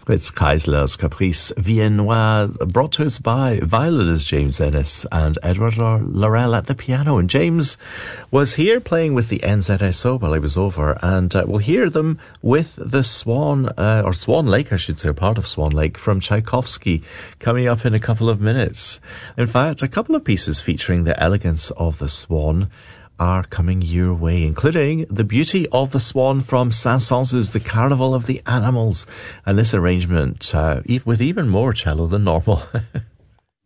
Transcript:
It's Kaiser's Caprice Viennois, brought to us by violinist James Ennis and Edward Laurel at the piano. And James was here playing with the NZSO while I was over, and we'll hear them with the Swan, or Swan Lake, I should say, part of Swan Lake from Tchaikovsky, coming up in a couple of minutes. In fact, a couple of pieces featuring the elegance of the swan are coming your way, including The Beauty of the Swan from Saint-Saëns's The Carnival of the Animals, and this arrangement with even more cello than normal.